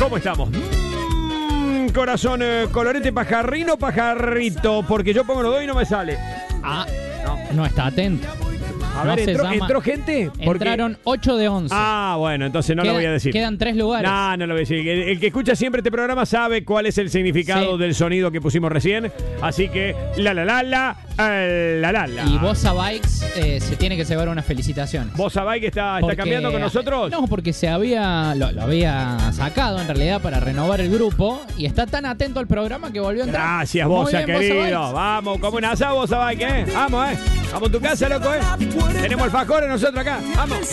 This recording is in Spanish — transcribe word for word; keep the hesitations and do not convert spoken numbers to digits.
¿Cómo estamos? Mm, corazón, eh, colorete pajarrino, pajarrito, porque yo pongo los dos y no me sale. Ah, no, no está atento. A no ver, se ¿entró, llama- ¿entró gente? Porque- Entraron ocho de once. Ah, bueno, entonces no Queda- lo voy a decir. Quedan tres lugares. No, no lo voy a decir. El, el que escucha siempre este programa sabe cuál es el significado Sí. del sonido que pusimos recién. Así que, la la la la, eh, la la la. Y Bossa Bikes eh, se tiene que llevar unas felicitaciones. ¿Bossa Bike está, está Porque- cambiando con nosotros? No, porque se había lo, lo había sacado en realidad para renovar el grupo y está tan atento al programa que volvió a entrar. Gracias, Muy Bossa, bien, Bossa querido. Bikes. Vamos, como un asado, Bossa Bike, ¿eh? Vamos, ¿eh? Vamos a tu casa, loco, ¿eh? Tenemos el alfajores nosotros acá. Vamos.